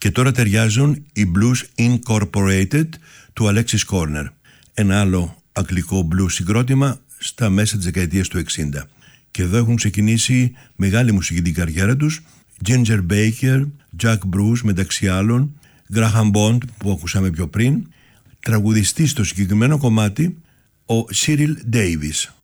Και τώρα ταιριάζουν οι Blues Incorporated του Alexis Corner, ένα άλλο αγγλικό blues συγκρότημα στα μέσα της δεκαετίας του 60. Και εδώ έχουν ξεκινήσει μεγάλη μουσική καριέρα τους Ginger Baker, Jack Bruce μεταξύ άλλων, Graham Bond που ακούσαμε πιο πριν, τραγουδιστής στο συγκεκριμένο κομμάτι ο Cyril Davis.